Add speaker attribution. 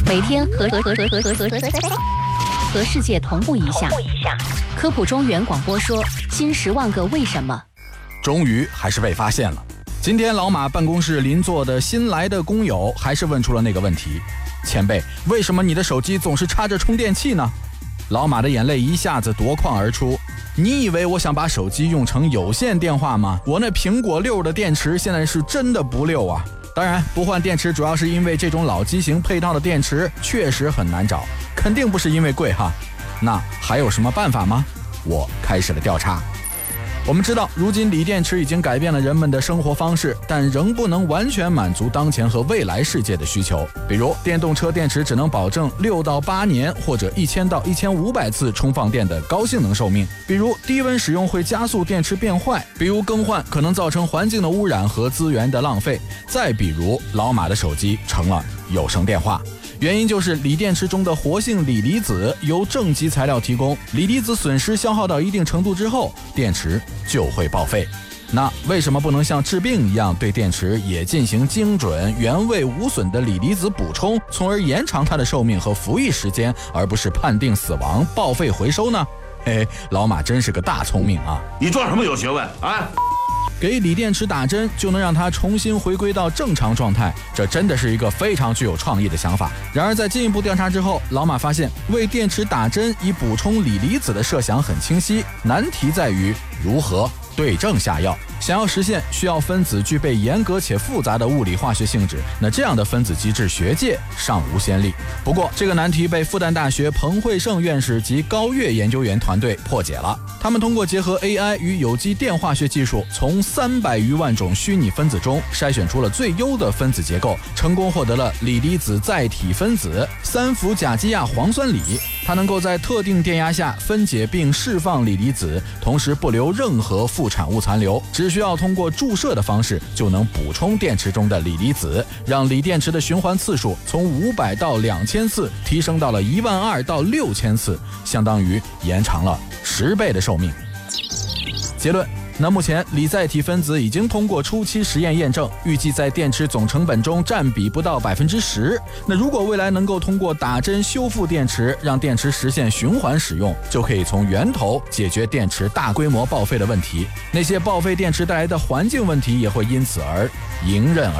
Speaker 1: 每天和世界同步一下。科普中原广播说，新10万个为什么。
Speaker 2: 终于还是被发现了。今天老马办公室邻座的新来的工友还是问出了那个问题：前辈，为什么你的手机总是插着充电器呢？老马的眼泪一下子夺眶而出。你以为我想把手机用成有线电话吗？我那苹果6的电池现在是真的不溜啊！当然，不换电池主要是因为这种老机型配套的电池确实很难找，肯定不是因为贵哈。那还有什么办法吗？我开始了调查。我们知道，如今锂电池已经改变了人们的生活方式，但仍不能完全满足当前和未来世界的需求。比如，电动车电池只能保证6到8年或者1000到1500次充放电的高性能寿命。比如，低温使用会加速电池变坏。比如，更换可能造成环境的污染和资源的浪费。再比如，老马的手机成了有声电话。原因就是锂电池中的活性锂离子由正极材料提供，锂离子损失消耗到一定程度之后，电池就会报废。那为什么不能像治病一样对电池也进行精准、原位无损的锂离子补充，从而延长它的寿命和服役时间，而不是判定死亡、报废回收呢？嘿，老马真是个大聪明啊！
Speaker 3: 你装什么有学问啊？
Speaker 2: 给锂电池打针就能让它重新回归到正常状态，这真的是一个非常具有创意的想法。然而在进一步调查之后，老马发现为电池打针以补充锂离子的设想很清晰，难题在于如何对症下药。想要实现，需要分子具备严格且复杂的物理化学性质，那这样的分子机制学界尚无先例。不过这个难题被复旦大学彭惠胜院士及高跃研究员团队破解了。他们通过结合 AI 与有机电化学技术，从300余万种虚拟分子中筛选出了最优的分子结构，成功获得了锂离子载体分子3氟甲基亚磺酸锂。它能够在特定电压下分解并释放锂离子，同时不留任何副产物残留，只需要通过注射的方式就能补充电池中的锂离子，让锂电池的循环次数从500到2000次提升到了12000到6000次，相当于延长了10倍的寿命。结论，那目前锂载体分子已经通过初期实验验证，预计在电池总成本中占比不到10%。那如果未来能够通过打针修复电池，让电池实现循环使用，就可以从源头解决电池大规模报废的问题。那些报废电池带来的环境问题也会因此而迎刃而解。